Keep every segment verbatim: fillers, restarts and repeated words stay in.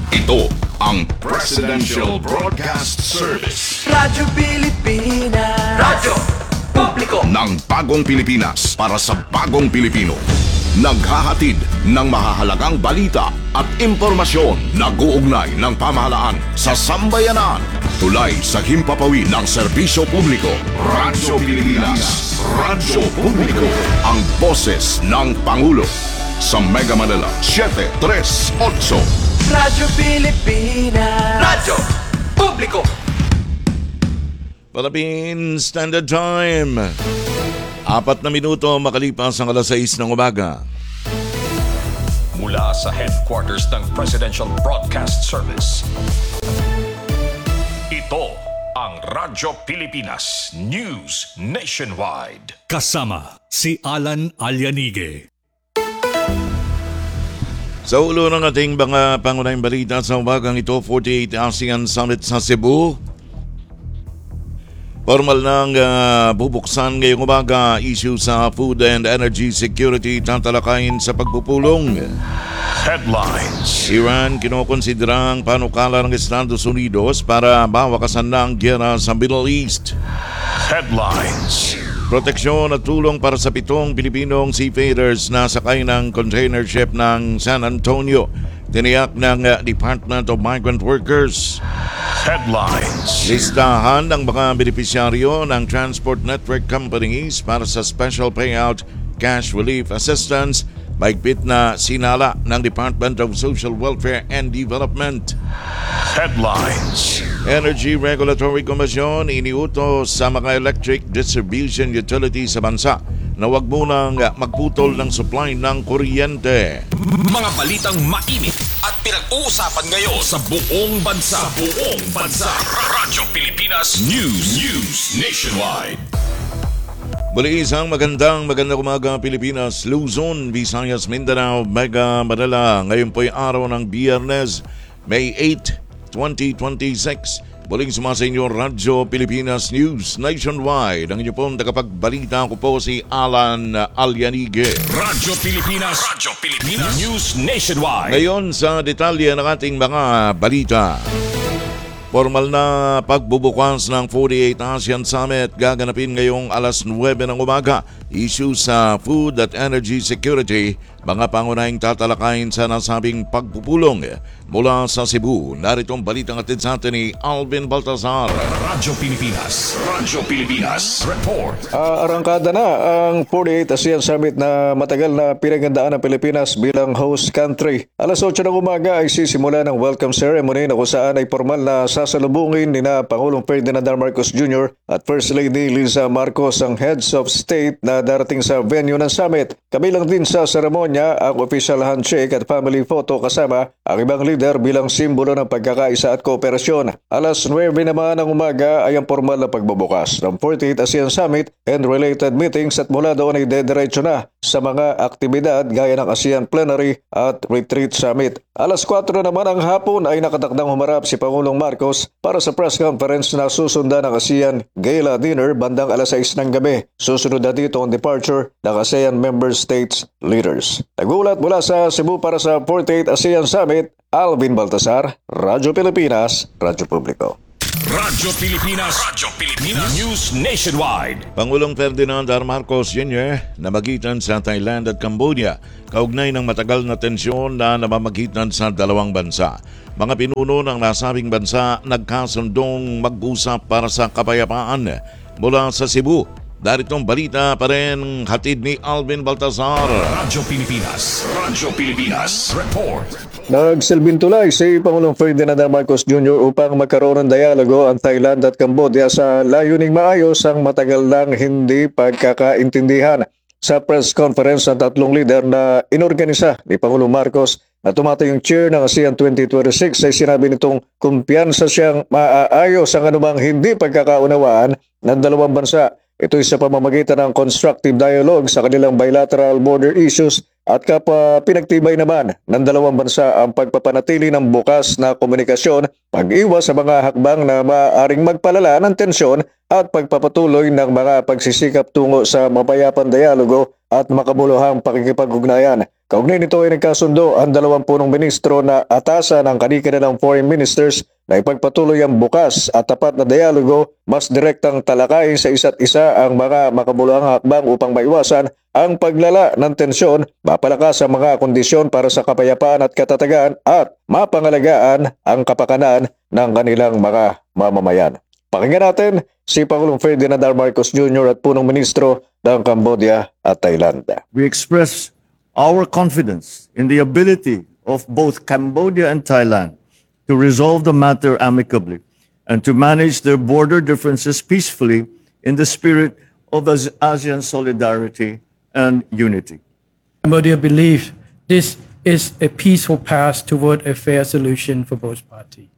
Ito ang Presidential Broadcast Service. Radyo Pilipinas. Radyo Publiko Ng bagong Pilipinas para sa bagong Pilipino. Naghahatid ng mahahalagang balita at impormasyon na guugnay ng pamahalaan sa sambayanan. Tulay sa himpapawid ng serbisyo publiko. Radyo Pilipinas. Radyo Publiko. Ang boses ng Pangulo. Sa Mega Manila, seven three eight. Radyo Pilipinas. Radyo Publiko. Philippine Standard Time. Apat na minuto makalipas ang alas sais ng umaga. Mula sa headquarters ng Presidential Broadcast Service. Ito ang Radyo Pilipinas News Nationwide. Kasama si Alan Alianige. Sa ulo ng ating mga pangunahing balita sa umagang ito, forty-eighth ASEAN Summit sa Cebu. Formal nang uh, bubuksan ngayong umaga issue sa food and energy security tatalakayin sa pagpupulong. Headlines. Iran kinokonsiderang panukala ng Estados Unidos para mawakasan na ang giyera sa Middle East. Headlines. Proteksyon at tulong para sa pitong Pilipinong seafarers na sakay ng container ship ng San Antonio. Tiniyak ng uh, Department of Migrant Workers. Headlines. Listahan ng mga benepisyaryo ng transport network companies para sa special payout cash relief assistance. Mahigpit na sinala ng Department of Social Welfare and Development. Headlines. Energy Regulatory Commission iniutos sa mga electric distribution utilities sa bansa na huwag munang magputol ng supply ng kuryente. Mga balitang mainit at pinag-uusapan ngayon sa buong bansa. Sa buong bansa. Radyo Pilipinas News. News Nationwide. Muli isang magandang magandang umaga Pilipinas, Luzon, Visayas, Mindanao, Mega Manila. Ngayon po'y araw ng Biyernes, May eighth, twenty twenty-six. Muling sumasa inyo Radyo Pilipinas News Nationwide. Ang inyo pong tagapagbalita ko po si Alan Alianige. Radyo Pilipinas. Radyo Pilipinas News Nationwide. Ngayon sa detalye ng ating mga balita. Formal na pagbubukas ng forty-eighth ASEAN Summit gaganapin ngayong alas nuwebe ng umaga. Issue sa food at energy security, mga pangunahing tatalakayin sa nasabing pagpupulong. Mula sa Cebu, narito ang balitang atid sa atin ni Alvin Baltazar. Radyo Pilipinas. Radyo Pilipinas. Report. Uh, arangkada na ang forty-eighth ASEAN Summit na matagal na pinaghandaan ng Pilipinas bilang host country. Alas otso ng umaga ay sisimula ng welcome ceremony na kung saan ay formal na sasalubungin ni na Pangulong Ferdinand R. Marcos Junior at First Lady Liza Marcos ang heads of state na darating sa venue ng summit. Kabilang din sa seremonya ang official handshake at family photo kasama ang ibang leader bilang simbolo ng pagkakaisa at kooperasyon. Alas nuwebe naman ng umaga ay ang formal na pagbubukas ng forty-eighth ASEAN Summit and related meetings at mula doon ay dediretso na sa mga aktibidad gaya ng ASEAN Plenary at Retreat Summit. Alas kwatro naman ang hapon ay nakatakdang humarap si Pangulong Marcos para sa press conference na susundan ng ASEAN Gala Dinner bandang alas sais ng gabi. Susunod na dito ang departure ng ASEAN Member States leaders. Nagulat mula sa Cebu para sa forty-eighth ASEAN Summit, Alvin Baltasar, Radyo Pilipinas, Radyo Publiko. Radyo Pilipinas. Radyo Pilipinas News Nationwide. Pangulong Ferdinand R. Marcos Junior namagitan sa Thailand at Cambodia kaugnay ng matagal na tensyon na namamagitan sa dalawang bansa. Mga pinuno ng nasabing bansa nagkasundong mag-usap para sa kapayapaan. Mula sa Cebu, daritong balita pa rin hatid ni Alvin Baltazar. Radyo Pilipinas. Radyo Pilipinas. Report. Nagsilbing tulay si Pangulong Ferdinand R. Marcos Junior upang magkaroon ng dialogo ang Thailand at Cambodia sa layuning maayos ang matagal lang hindi pagkakaintindihan. Sa press conference ng tatlong leader na inorganisa ni Pangulong Marcos na tumatayong chair ng ASEAN twenty twenty-six ay sinabi nitong kumpiyansa siyang maaayos ang anumang hindi pagkakaunawaan ng dalawang bansa. Ito'y sa pamamagitan ng constructive dialogue sa kanilang bilateral border issues at kapwa pinagtibay naman ng dalawang bansa ang pagpapanatili ng bukas na komunikasyon, pag-iwas sa mga hakbang na maaaring magpalala ng tensyon at pagpapatuloy ng mga pagsisikap tungo sa mapayapang dialogo at makabuluhang pakikipag-ugnayan. Kaugnay nito ay nagkasundo ang dalawang punong ministro na atasan ng kani-kanilang foreign ministers na ipagpatuloy ang bukas at tapat na dialogo, mas direktang talakayin sa isa't isa ang mga makabuluhang hakbang upang maiwasan ang paglala ng tensyon, mapalakas ang mga kondisyon para sa kapayapaan at katatagan at mapangalagaan ang kapakanan ng kanilang mga mamamayan. Pakinggan natin si Pangulong Ferdinand R. Marcos Junior at punong ministro ng Cambodia at Thailand. We express our confidence in the ability of both Cambodia and Thailand to resolve the matter amicably and to manage their border differences peacefully in the spirit of As- ASEAN solidarity and unity. Cambodia believes this is a peaceful path toward a fair solution for both parties.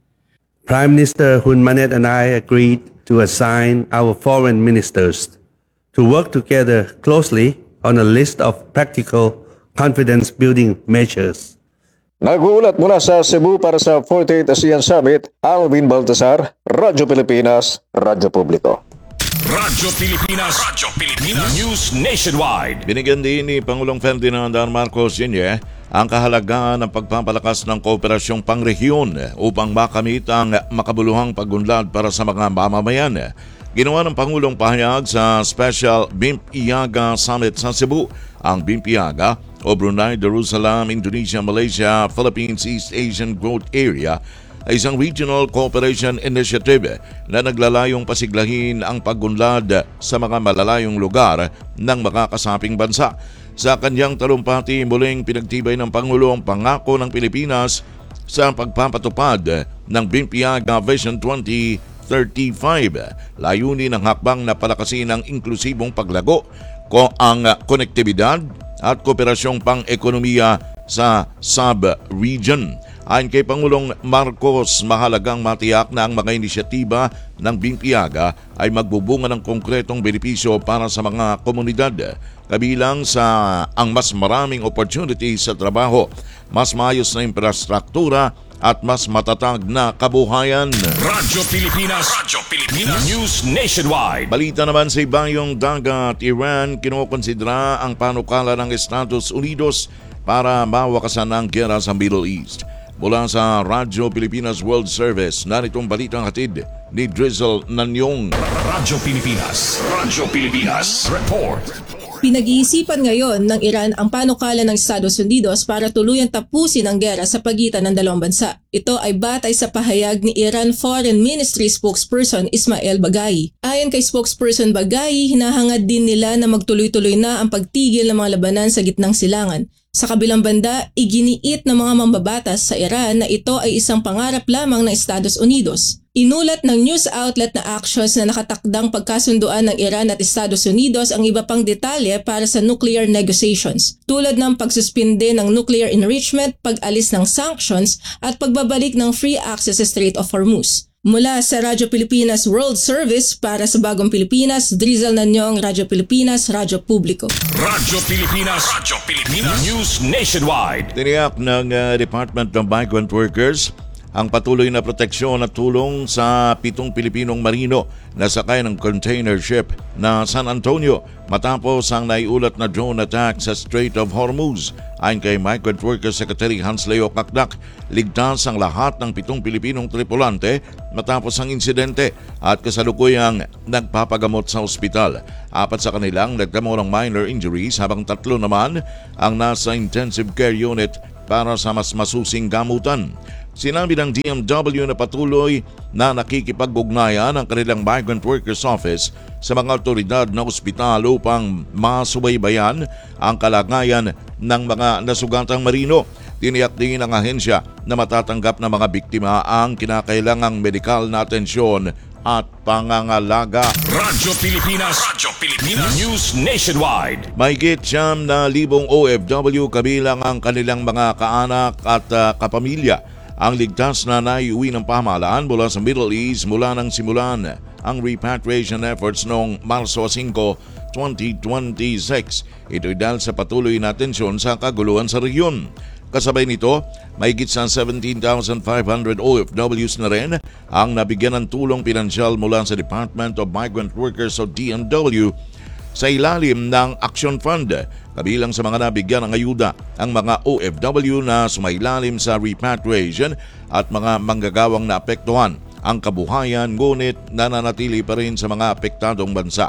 Prime Minister Hun Manet and I agreed to assign our foreign ministers to work together closely on a list of practical confidence-building measures. Nag-uulat mula sa Cebu para sa forty-eighth ASEAN Summit, Alvin Baltasar, Radyo Pilipinas, Radyo Publiko. Radyo Pilipinas, Radyo Pilipinas, News Nationwide. Binigyan din ni Pangulong Ferdinand R. Marcos Junior ang kahalagahan ng pagpapalakas ng kooperasyong pangrehiyon upang makamit ang makabuluhang pagunlad para sa mga mamamayan. Ginawa ng Pangulong pahayag sa Special B I M P-IAGA Summit sa Cebu. Ang B I M P-IAGA o Brunei, Darussalam, Indonesia, Malaysia, Philippines, East Asian Growth Area ay isang regional cooperation initiative na naglalayong pasiglahin ang pagunlad sa mga malalayong lugar ng mga kasaping bansa. Sa kanyang talumpati, muling pinagtibay ng Pangulo ang pangako ng Pilipinas sa pagpapatupad ng B I M P-IAGA Vision twenty thirty-five. Layunin ng hakbang na palakasin ang inklusibong paglago ko ang konektibidad at kooperasyong pang-ekonomiya sa sub-region. Ayon kay Pangulong Marcos, mahalagang matiyak na ang mga inisyatiba ng B I M P-IAGA ay magbubunga ng konkretong benepisyo para sa mga komunidad, kabilang sa ang mas maraming opportunities sa trabaho, mas maayos na infrastruktura at mas matatag na kabuhayan. Radyo Pilipinas, Radyo Pilipinas, News Nationwide. Balita naman sa ibayong dagat, Iran kinokonsidera ang panukala ng Estados Unidos para mawakasan ang giyera sa Middle East. Mula sa Radyo Pilipinas World Service, naritong balitang hatid ni Drizzle Nanyong. Radyo Pilipinas, Radyo Pilipinas, Report. Pinag-iisipan ngayon ng Iran ang panukala ng Estados Unidos para tuluyang tapusin ang gera sa pagitan ng dalawang bansa. Ito ay batay sa pahayag ni Iran Foreign Ministry spokesperson Ismail Baghai. Ayon kay spokesperson Baghai, hinahangad din nila na magtuloy-tuloy na ang pagtigil ng mga labanan sa gitnang silangan. Sa kabilang banda, iginiit ng mga mambabatas sa Iran na ito ay isang pangarap lamang ng Estados Unidos. Inulat ng news outlet na Axios na nakatakdang pagkasunduan ng Iran at Estados Unidos ang iba pang detalye para sa nuclear negotiations, tulad ng pagsuspinde ng nuclear enrichment, pag-alis ng sanctions at pagbabalik ng free access sa Strait of Hormuz. Mula sa Radyo Pilipinas World Service para sa Bagong Pilipinas, Drizzle Nanyong, Radyo Pilipinas, Radyo Publiko. Radyo Pilipinas, Radyo Pilipinas, News Nationwide. Tiniyak ng uh, Department of Migrant Workers ang patuloy na proteksyon at tulong sa pitong Pilipinong marino na sakay ng container ship na San Antonio matapos ang naiulat na drone attack sa Strait of Hormuz. Ayon kay Migrant Workers Secretary Hans Leo Kakdak, ligtas ang lahat ng pitong Pilipinong tripulante matapos ang insidente at kasalukuyang nagpapagamot sa ospital. Apat sa kanilang nagtamo ng minor injuries habang tatlo naman ang nasa intensive care unit para sa mas masusing gamutan. Sinabi ng D M W na patuloy na nakikipag-ugnayan ang kanilang Migrant Workers Office sa mga otoridad na ospital upang masubaybayan ang kalagayan ng mga nasugatang marino. Tiniyak din ng ahensya na matatanggap ng mga biktima ang kinakailangang medikal na atensyon at pangangalaga. Radyo Pilipinas, Radyo Pilipinas, News Nationwide. Mahigit siyam na libong O F W kabilang ang kanilang mga kaanak at uh, kapamilya ang ligtas na naiuwi ng pamahalaan mula sa Middle East mula ng simulan ang repatriation efforts noong Marso five, twenty twenty-six. Ito'y dahil sa patuloy na tensyon sa kaguluhan sa rehiyon. Kasabay nito, mahigit sa seventeen thousand five hundred O F Ws na rin ang nabigyan ng tulong pinansyal mula sa Department of Migrant Workers o D M W sa ilalim ng Action Fund. Kabilang sa mga nabigyan ng ayuda ang mga O F W na sumailalim sa repatriation at mga manggagawang naapektuhan ang kabuhayan ngunit nananatili pa rin sa mga apektadong bansa.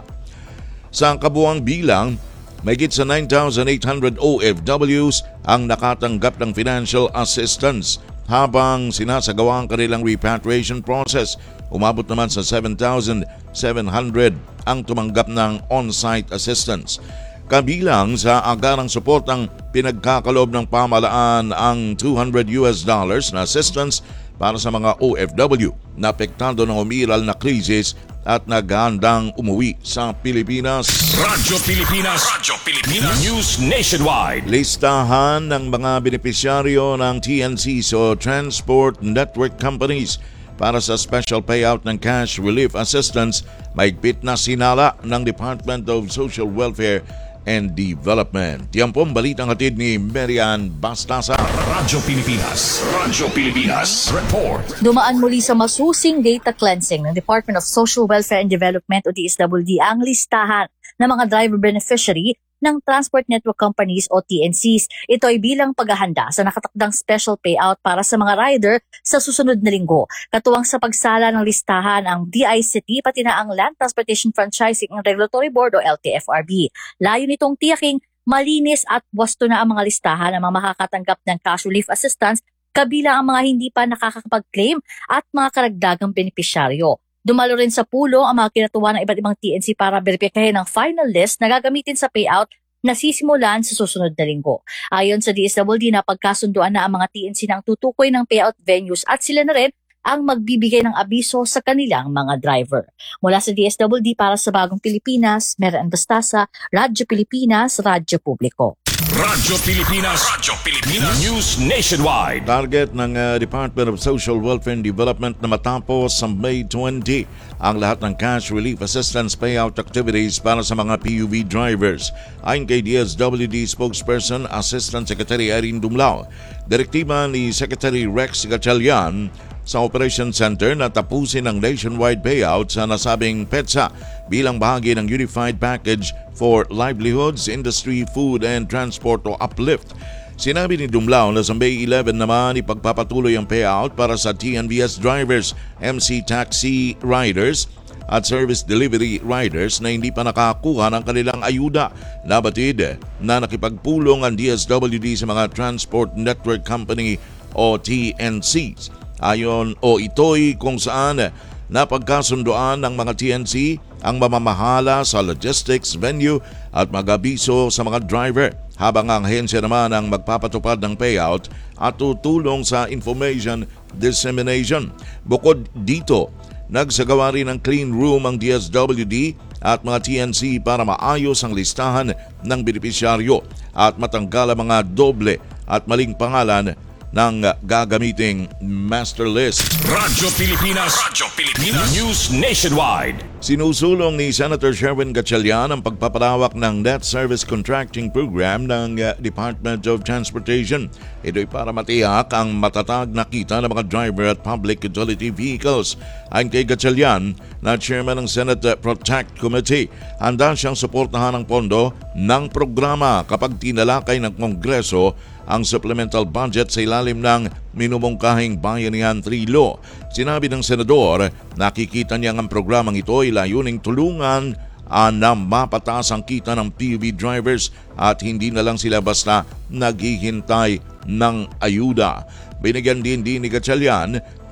Sa kabuang bilang, mahigit sa nine thousand eight hundred O F Ws ang nakatanggap ng financial assistance habang sinasagawa ang kanilang repatriation process. Umabot naman sa seven thousand seven hundred ang tumanggap ng on-site assistance. Kabilang sa agarang suportang pinagkakaloob ng pamahalaan ang two hundred U S dollars na assistance para sa mga O F W na apektado ng umiral na krisis at naghahandang umuwi sa Pilipinas. Radyo Pilipinas. Radyo Pilipinas. News Nationwide. Listahan ng mga benepisyaryo ng T N Cs o Transport Network Companies para sa special payout ng cash relief assistance mahigpit na sinala ng Department of Social Welfare and Development. Yan po ang balitang hatid ni Marian Bastasa. Radyo Pilipinas. Radyo Pilipinas. Report. Dumaan muli sa masusing data cleansing ng Department of Social Welfare and Development o D S W D ang listahan ng mga driver beneficiary ng Transport Network Companies o T N Cs. Ito ay bilang paghahanda sa nakatakdang special payout para sa mga rider sa susunod na linggo. Katuwang sa pagsala ng listahan ang D I C T pati na ang Land Transportation Franchising and Regulatory Board o L T F R B. Layo nitong tiyaking malinis at wasto na ang mga listahan ng mga makakatanggap ng cash relief assistance kabilang ang mga hindi pa nakakapag-claim at mga karagdagang benepisyaryo. Dumalo rin sa pulo ang mga kinatuwa ng iba't ibang T N C para beripikahin ang final list na gagamitin sa payout na sisimulan sa susunod na linggo. Ayon sa D S W D, napagkasunduan na ang mga T N C ng tutukoy ng payout venues at sila na rin ang magbibigay ng abiso sa kanilang mga driver. Mula sa D S W D para sa Bagong Pilipinas, Marian Bastasa, Radyo Pilipinas, Radyo Publiko. Radyo Pilipinas. Radyo Pilipinas. News Nationwide. Target ng uh, Department of Social Welfare and Development na matapos sa May twentieth ang lahat ng cash relief assistance payout activities para sa mga P U V drivers. Ayon kay D S W D spokesperson Assistant Secretary Irene Dumlao, direktiba ni Secretary Rex Gatchalian sa Operation Center na tapusin ang nationwide payout sa nasabing petsa bilang bahagi ng Unified Package for Livelihoods, Industry, Food and Transport o UPLIFT. Sinabi ni Dumlao na sa May eleventh naman ipagpapatuloy ang payout para sa T N V S drivers, M C taxi riders at service delivery riders na hindi pa nakakuha ng kanilang ayuda. Nabatid na nakipagpulong ang D S W D sa mga Transport Network Company o T N Cs. Ayon o ito'y kung saan napagkasundoan ng mga T N C ang mamamahala sa logistics, venue at mag-abiso sa mga driver habang ang ahensya naman ang magpapatupad ng payout at tutulong sa information dissemination. Bukod dito, nagsagawa rin ng clean room ang D S W D at mga T N C para maayos ang listahan ng benepisyaryo at matanggal ang mga doble at maling pangalan ng gagamiting master list. Radyo Pilipinas. Radyo Pilipinas. News Nationwide. Sinusulong ni Senator Sherwin Gatchalian ang pagpapalawak ng Net Service Contracting Program ng uh, Department of Transportation. Ito'y para matiyak ang matatag na kita ng mga driver at public utility vehicles. Ayon kay Gatchalian, na chairman ng Senate Protect Committee, handa siyang suportahan ang pondo ng programa kapag tinalakay ng Kongreso ang supplemental budget sa ilalim ng minumungkahing Bayanihan three Law. Sinabi ng senador, nakikita niya ang programang ito ay layuning tulungan uh, na mapataas ang kita ng P U V drivers at hindi na lang sila basta naghihintay ng ayuda. Binigyan din din ni Gatchalian